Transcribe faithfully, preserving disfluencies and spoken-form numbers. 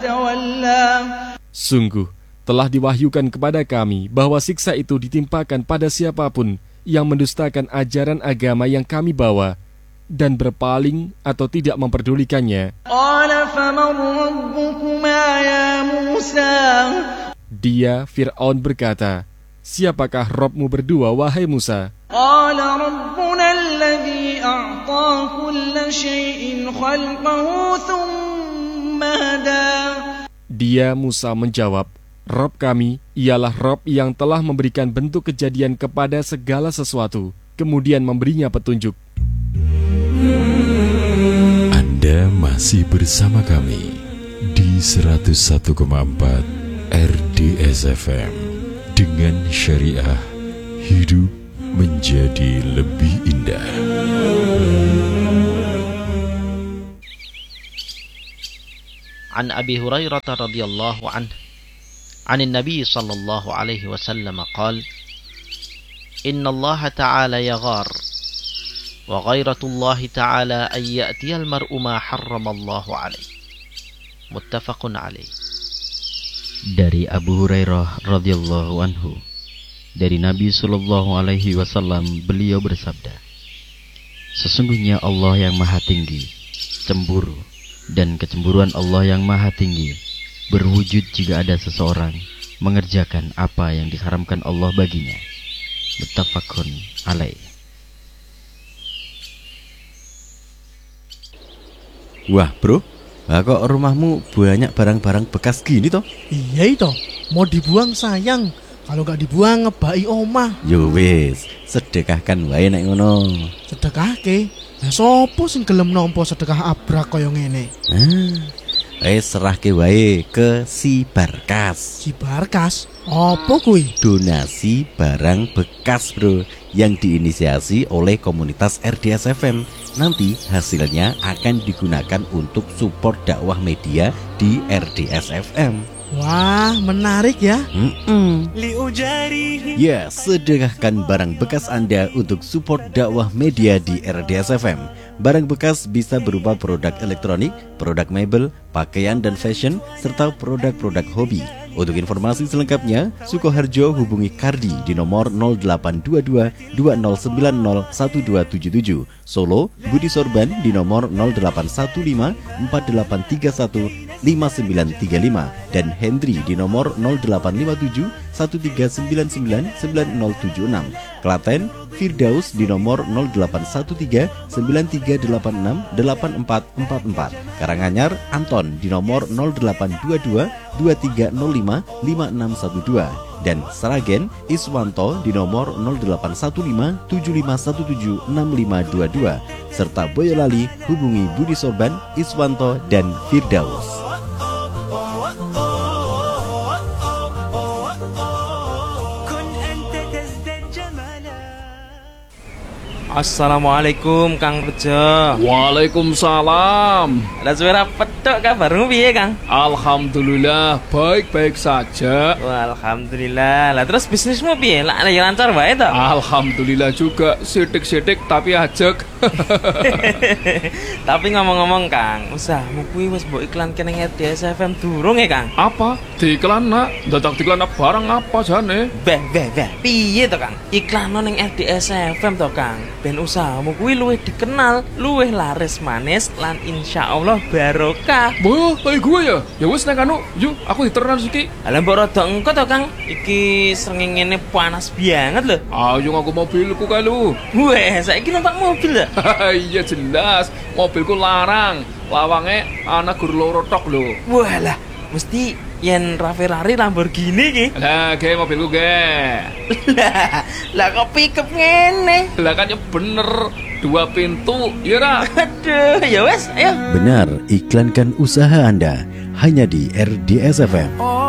وتولى. Sungguh telah diwahyukan kepada kami bahwa siksa itu ditimpakan pada siapapun yang mendustakan ajaran agama yang kami bawa dan berpaling atau tidak memperdulikannya. قال فمن ربكما يا موسى. Dia, Fir'aun, berkata, siapakah Rabbmu berdua, wahai Musa? قال ربنا الذي أعطى كل شيء خلقه ثم هدى. Dia, Musa, menjawab, Rabb kami ialah Rabb yang telah memberikan bentuk kejadian kepada segala sesuatu, kemudian memberinya petunjuk. Anda masih bersama kami di seratus satu koma empat R D S F M. Dengan syariah, hidup menjadi lebih indah. An Abi Hurairah radhiyallahu anhu عن النبي صلى الله عليه وسلم قال إن الله تعالى يغار وغيرة الله تعالى أن يأتي المرء ما حرم الله عليه متفق عليه. Dari Abu Hurairah radhiyallahu anhu, dari Nabi sallallahu alaihi wasallam, beliau bersabda, sesungguhnya Allah yang maha tinggi cemburu, dan kecemburuan Allah yang maha tinggi berwujud jika ada seseorang mengerjakan apa yang diharamkan Allah baginya. Muttafaqun alaih. Wah bro, lah kok rumahmu banyak barang-barang bekas gini toh? Iya itu, mau dibuang sayang. Kalau gak dibuang ngebai omah. Yo wis, sedekahkan wae nek ngono. Sedekahke? Lah sopo sing gelem nampa sedekah abrak kaya ngene? Ah. Eh serahke wae ke si Barkas. Si Barkas? Apa kuwi? Donasi barang bekas bro, yang diinisiasi oleh komunitas R D S F M. Nanti hasilnya akan digunakan untuk support dakwah media di R D S F M. Wah, menarik ya. Mm-mm. Ya, sedekahkan barang bekas Anda untuk support dakwah media di R D S F M. Barang bekas bisa berupa produk elektronik, produk mebel, pakaian dan fashion, serta produk-produk hobi. Untuk informasi selengkapnya, Sukoharjo hubungi Kardi di nomor nol delapan dua dua dua nol sembilan nol satu dua tujuh tujuh. Solo, Budi Sorban di nomor nol delapan satu lima empat delapan tiga satu lima sembilan tiga lima dan Hendri di nomor nol delapan lima tujuh satu tiga sembilan sembilan sembilan nol tujuh enam. Klaten, Firdaus di nomor nol delapan satu tiga sembilan tiga delapan enam delapan empat empat empat. Karanganyar, Anton di nomor nol delapan dua dua dua tiga nol lima lima enam satu dua dan Sragen, Iswanto di nomor nol delapan satu lima tujuh lima satu tujuh enam lima dua dua serta Boyolali hubungi Budi Sorban, Iswanto dan Firdaus. Assalamualaikum Kang Bejo. Waalaikumsalam. Lah suara petok kabarmu piye Kang? Alhamdulillah baik-baik saja. Wah, alhamdulillah. Lah terus bisnismu piye? Lah lancar wae to? Alhamdulillah juga, sidik-sidik tapi ajek. Tapi ngomong-ngomong Kang, usahamu kuwi wis mbok iklanke ning R D S F M durung ya Kang? Apa? Diiklan nak? Dadak diiklan barang apa jane? Beh, beh, beh. Piye to Kang? Iklan ning R D S F M to Kang. Ben usahamu kuwi luwih dikenal, luwih laris manis lan insyaallah barokah. Boh, kayak gue ya. Ya wis nek anu, yuk aku diternan iki. Lah mbok rada engko to Kang. Iki srengenge panas banget lho. Ayo ngaku mobilku kae lho. Weh, saiki numpak mobil ya? Iya jelas, mobilku larang. Lawange ana gur loro tok lho. Walah, mesti yen Ferrari Lamborghini ki. Lah, ge mobilku ge. Lah, lah kok pickup ngene? Lah kan ya bener, dua pintu, ya ra? Aduh, ya wes, ayo. Benar, iklankan usaha Anda hanya di R D S F M.